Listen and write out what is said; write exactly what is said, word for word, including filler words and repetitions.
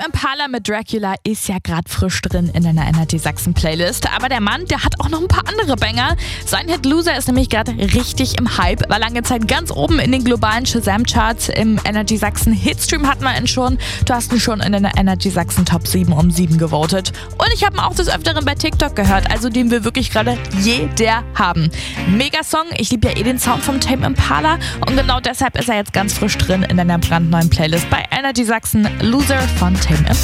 Impala mit Dracula ist ja gerade frisch drin in deiner Energy Sachsen Playlist. Aber der Mann, der hat auch noch ein paar andere Banger. Sein Hit Loser ist nämlich gerade richtig im Hype. War lange Zeit ganz oben in den globalen Shazam-Charts. Im Energy Sachsen Hitstream hatten wir ihn schon. Du hast ihn schon in der Energy Sachsen Top sieben um sieben gewotet. Und ich habe ihn auch des Öfteren bei TikTok gehört. Also den will wirklich gerade jeder haben. Mega Song. Ich liebe ja eh den Sound vom Tame Impala. Und genau deshalb ist er jetzt ganz frisch drin in deiner brandneuen Playlist bei Energy Sachsen. Loser von Tame Impala.